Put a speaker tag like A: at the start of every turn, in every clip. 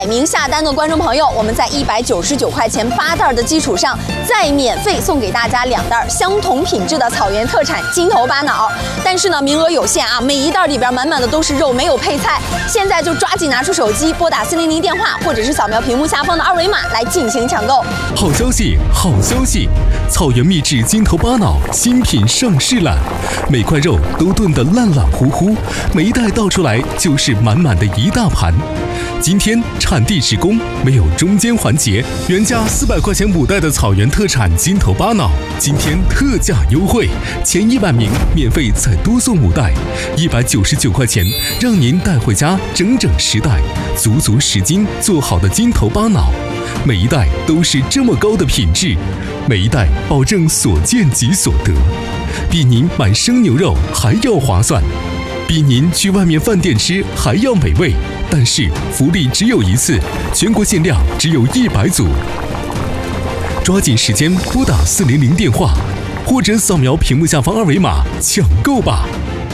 A: 名下单的观众朋友，我们在199块钱8袋的基础上，再免费送给大家2袋相同品质的草原特产金头巴脑。但是呢，名额有限啊，每一袋里边满满的都是肉，没有配菜。现在就抓紧拿出手机，拨打400电话，或者是扫描屏幕下方的2维码来进行抢购。
B: 好消息，好消息！草原秘制金头巴脑新品上市了，每块肉都炖得烂烂糊糊，每一袋倒出来就是满满的一大盘。今天产地直供，没有中间环节，原价400块钱5袋的草原特产金头巴脑，今天特价优惠，前100名免费再多送5袋，199块钱，让您带回家整整10袋，足足10斤做好的金头巴脑，每一袋都是这么高的品质，每一袋保证所见即所得，比您买生牛肉还要划算，比您去外面饭店吃还要美味。但是福利只有一次，全国限量只有100组，抓紧时间拨打400电话，或者扫描屏幕下方2维码抢购吧。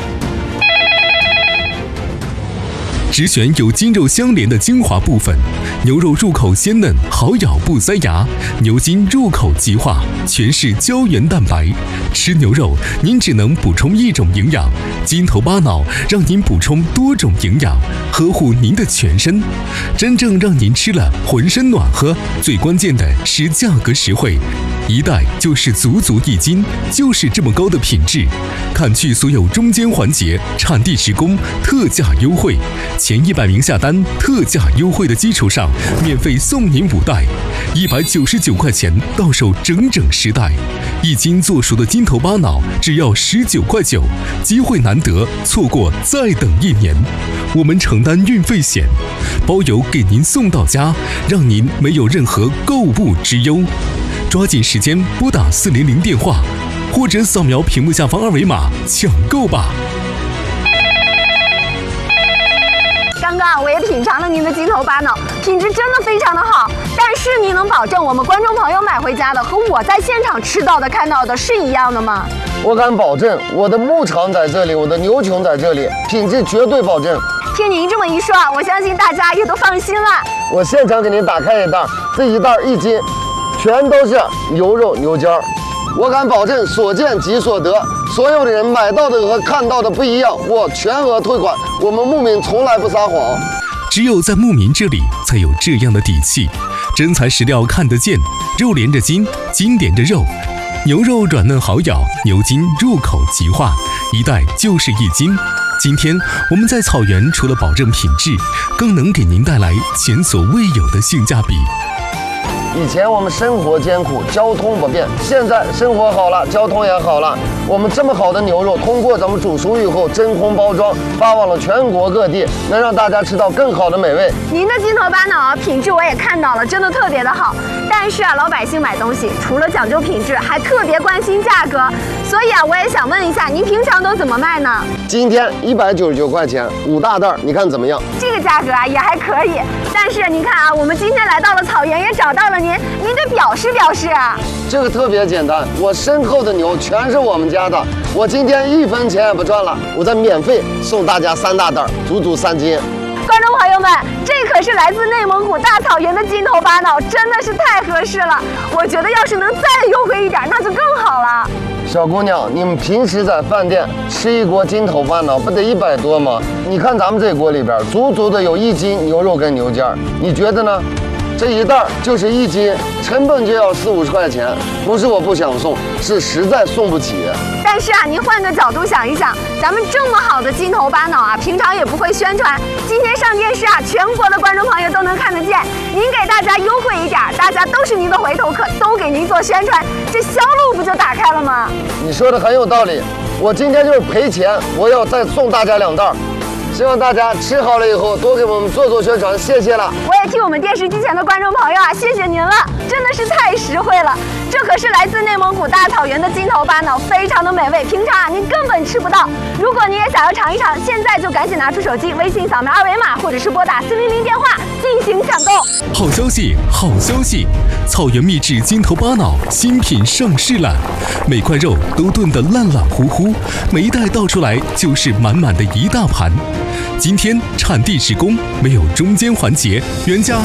B: 只选有筋肉相连的精华部分，牛肉入口鲜嫩，好咬不塞牙；牛筋入口即化，全是胶原蛋白。吃牛肉，您只能补充一种营养，金头巴脑让您补充多种营养，呵护您的全身，真正让您吃了浑身暖和。最关键的是价格实惠，一袋就是足足1斤，就是这么高的品质，砍去所有中间环节，产地直供，特价优惠。前100名下单，特价优惠的基础上，免费送您5袋，199块钱到手整整10袋，1斤做熟的金头巴脑只要19块9，机会难得，错过再等1年。我们承担运费险，包邮给您送到家，让您没有任何购物之忧。抓紧时间拨打400电话，或者扫描屏幕下方2维码抢购吧。
A: 刚刚我也品尝了您的金头巴脑，品质真的非常的好。但是您能保证我们观众朋友买回家的和我在现场吃到的、看到的是一样的吗？
C: 我敢保证，我的牧场在这里，我的牛群在这里，品质绝对保证。
A: 听您这么一说，我相信大家也都放心了。
C: 我现场给您打开一袋，这一袋1斤，全都是牛肉牛筋儿。我敢保证，所见即所得，所有的人买到的和看到的不一样，我全额退款。我们牧民从来不撒谎，
B: 只有在牧民这里才有这样的底气。真材实料看得见，肉连着筋，筋连着肉，牛肉软嫩好咬，牛筋入口即化，一袋就是1斤。今天我们在草原除了保证品质，更能给您带来前所未有的性价比。
C: 以前我们生活艰苦，交通不便，现在生活好了，交通也好了。我们这么好的牛肉，通过咱们煮熟以后真空包装，发往了全国各地，能让大家吃到更好的美味。
A: 您的金头巴脑品质我也看到了，真的特别的好。但是啊，老百姓买东西除了讲究品质，还特别关心价格。所以啊，我也想问一下，您平常都怎么卖呢？
C: 今天199块钱5大袋，你看怎么样？
A: 这个价格啊也还可以。但是您看啊，我们今天来到了草原，也找到了您得表示表示啊。
C: 这个特别简单，我身后的牛全是我们家的，我今天1分钱也不赚了，我再免费送大家3大袋，足足3斤。
A: 观众朋友们，这可是来自内蒙古大草原的金头巴脑，真的是太合适了。我觉得要是能再优惠一点，那就更好了。
C: 小姑娘，你们平时在饭店吃一锅金头巴脑不得100多吗？你看咱们这锅里边足足的有1斤牛肉跟牛筋儿，你觉得呢？这一袋就是1斤，成本就要40-50块钱，不是我不想送，是实在送不起。
A: 但是啊，您换个角度想一想，咱们这么好的金头巴脑啊，平常也不会宣传，今天上电视啊，全国的观众朋友都能看得见。您给大家优惠一点，大家都是您的回头客，都给您做宣传，这销路不就打开了吗？
C: 你说的很有道理，我今天就是赔钱，我要再送大家2袋。希望大家吃好了以后多给我们做宣传，谢谢了。
A: 我也替我们电视机前的观众朋友啊，谢谢您了，真的是太实惠了。这可是来自内蒙古大草原的金头巴脑，非常的美味，平常啊您根本吃不到。如果您也想要尝一尝，现在就赶紧拿出手机，微信扫描2维码，或者是拨打400电话进行抢购。
B: 好消息，好消息！草原秘制金头巴脑新品上市了，每块肉都炖得烂烂糊糊，每一袋倒出来就是满满的一大盘。今天产地直供，没有中间环节，原价